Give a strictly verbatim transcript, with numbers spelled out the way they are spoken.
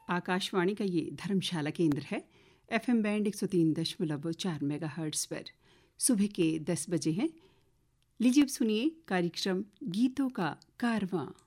आकाशवाणी का ये धर्मशाला केंद्र है। एफएम बैंड एक सौ तीन दशमलव चार मेगाहर्ट्ज़ पर सुबह के दस बजे हैं। लीजिए अब सुनिए कार्यक्रम गीतों का कारवां।